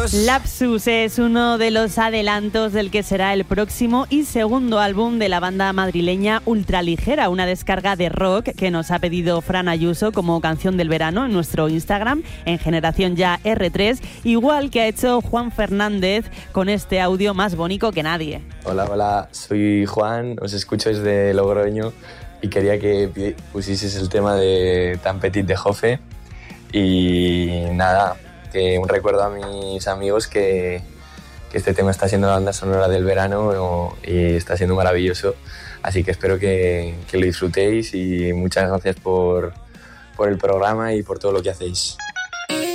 Lapsus. Lapsus es uno de los adelantos del que será el próximo y segundo álbum de la banda madrileña Ultraligera, una descarga de rock que nos ha pedido Fran Ayuso como canción del verano en nuestro Instagram, en Generación Ya R3, igual que ha hecho Juan Fernández con este audio más bonito que nadie. Hola, soy Juan, os escucho desde Logroño y quería que pusieses el tema de Tan Petit de Jofe. Y nada, que un recuerdo a mis amigos que este tema está siendo la banda sonora del verano y está siendo maravilloso, así que espero que lo disfrutéis y muchas gracias por el programa y por todo lo que hacéis.